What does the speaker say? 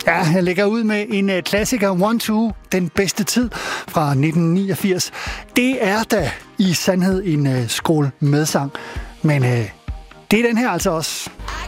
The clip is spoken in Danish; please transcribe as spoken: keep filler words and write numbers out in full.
Ja, jeg lægger ud med en uh, klassiker, One Two, den bedste tid fra nitten niogfirs. Det er da i sandhed en uh, skål medsang, men uh, det er den her altså også.